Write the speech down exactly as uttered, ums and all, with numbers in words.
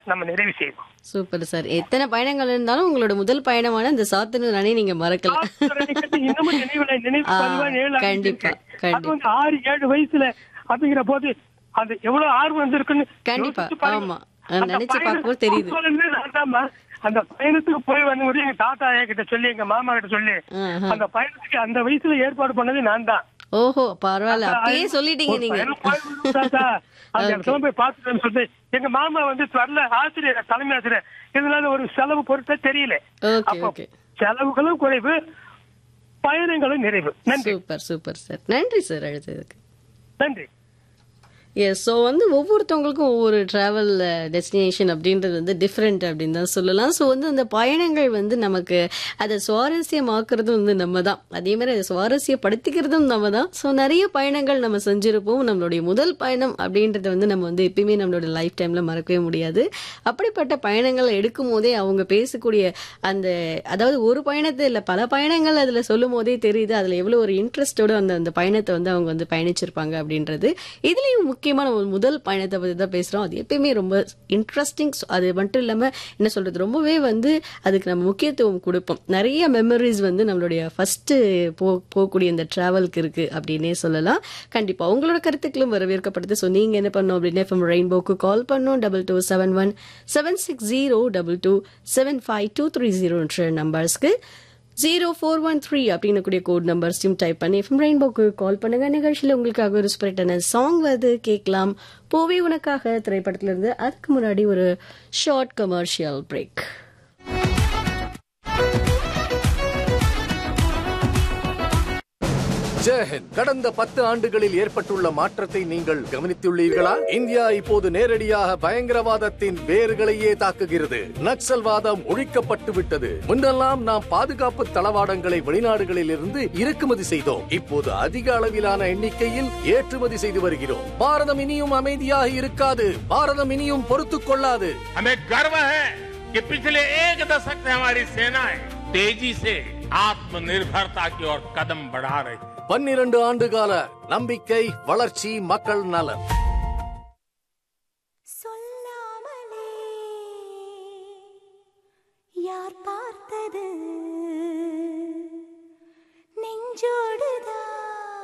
நம்ம நிறைவு செய்வோம். Super sir. எத்தனை பயணங்கள் இருந்தாலும் உங்களோட முதல் பயணமான இந்த சாத்தனூர் அணை நீங்க மறக்கல. இன்னமும் நினைவுல நினைவு ஆ, பதிவா நிழல் கண்டிப்பா, ஆகிட்டு இருக்கு. அது கண்டிப்பா. வந்து ஆறு ஏழு வயசுல அப்படிங்கிற போது அது எவ்வளவு ஆர்வம் வந்திருக்குன்னு கண்டிப்பா, யோசிச்சு பாருங்க. ஆமா. அந்த நினைச்சு பயணம் பார்க்கும்போது தெரியுது. அப்போதுலேருந்து நான் தான்மா அந்த பயணத்துக்கு போய் வந்து எங்க தாத்தா கிட்ட சொல்லி எங்க மாமா கிட்ட சொல்லி ஆஹா. அந்த பயணத்துக்கு அந்த வயசுல ஏற்பாடு பண்ணது நான் தான். ஓஹோ, பரவாயில்ல. அப்பயே சொல்லிட்டீங்க ஒரு நீங்க. பயணம் போய் விடுவோம் தாத்தா, அந்த இடத்துல போய் பார்த்துட்டேன்னு சொல்லி எங்க மாமா வந்து வரல, ஆசிரியர் தலைமை ஆசிரியர், இதனால ஒரு செலவு பொருட்டே தெரியல. ஓகே, அப்போ ஓகே. செலவுகளும் குறைவு, பயணங்களும் நிறைவு. நன்றி. Super, super sir. நன்றி சார் அழைச்சதுக்கு. நன்றி. எஸ். ஸோ வந்து ஒவ்வொருத்தவங்களுக்கும் ஒவ்வொரு ட்ராவல் டெஸ்டினேஷன் அப்படின்றது வந்து டிஃப்ரெண்ட் அப்படின்னு தான் சொல்லலாம். ஸோ வந்து அந்த பயணங்கள் வந்து நமக்கு அதை சுவாரஸ்யமாக்குறதும் வந்து நம்ம தான், அதே மாதிரி அதை சுவாரஸ்யப்படுத்திக்கிறதும் நம்ம தான். ஸோ நிறைய பயணங்கள் நம்ம செஞ்சுருப்போம். நம்மளுடைய முதல் பயணம் அப்படின்றத வந்து நம்ம வந்து எப்பயுமே நம்மளோட லைஃப் டைமில் மறக்கவே முடியாது. அப்படிப்பட்ட பயணங்களை எடுக்கும் போதே அவங்க பேசக்கூடிய அந்த, அதாவது ஒரு பயணத்தை இல்லை பல பயணங்கள் அதில் சொல்லும் போதே தெரியுது அதில் எவ்வளோ ஒரு இன்ட்ரெஸ்டோடு அந்த அந்த பயணத்தை வந்து அவங்க வந்து பயணிச்சிருப்பாங்க அப்படின்றது. இதுலேயும் முக்கியமான ஒரு முதல் பயணத்தை பற்றி தான் பேசுகிறோம். அது எப்பயுமே ரொம்ப இன்ட்ரெஸ்டிங். அது மட்டும் இல்லாமல் என்ன சொல்கிறது, ரொம்பவே வந்து அதுக்கு நம்ம முக்கியத்துவம் கொடுப்போம். நிறைய மெமரிஸ் வந்து நம்மளுடைய ஃபஸ்ட்டு போ போகக்கூடிய இந்த ட்ராவலுக்கு இருக்குது அப்படின்னே சொல்லலாம். கண்டிப்பாக உங்களோட கருத்துக்களும் வரவேற்கப்படுது. ஸோ நீங்கள் என்ன பண்ணணும் அப்படின்னா எஃப்எம் ரெயின்போக்கு கால் பண்ணணும். Double two seven one seven six zero double two seven five two three ஜீரோன்ற நம்பர்ஸ்க்கு zero four one three அப்படின்னு கூடிய கோட் நம்பர்ஸையும் டைப் பண்ணி எஃப்எம் ரெயின்போக்கு கால் பண்ணுங்க. நிகழ்ச்சியில் உங்களுக்காக ஒரு ஸ்பிரிட்டான சாங் வருது, கேட்கலாம். பூவி உனக்காக திரைப்படத்திலிருந்து. அதுக்கு முன்னாடி ஒரு ஷார்ட் கமர்ஷியல் பிரேக். ஜெயஹிந்த். கடந்த பத்து ஆண்டுகளில் ஏற்பட்டுள்ள மாற்றத்தை நீங்கள் கவனித்துள்ளீர்களா? இந்தியா இப்போது நேரடியாக பயங்கரவாதத்தின் வேர்களையே தாக்குகிறது. நக்சல்வாதம் ஒழிக்கப்பட்டு விட்டது. முன்னெல்லாம் நாம் பாதுகாப்பு தளவாடங்களை வெளிநாடுகளில் இருந்து இறக்குமதி செய்தோம். இப்போது அதிக அளவிலான எண்ணிக்கையில் ஏற்றுமதி செய்து வருகிறோம். பாரதம் இனியும் அமைதியாக இருக்காது. பாரதம் இனியும் பொறுத்துக் கொள்ளாது. हमें गर्व है कि पिछले एक दशक से हमारी सेनाएं तेजी से आत्मनिर्भरता की ओर कदम बढ़ा रही है. பன்னிரண்டு ஆண்டு கால நம்பிக்கை, வளர்ச்சி, மக்கள் நலன்.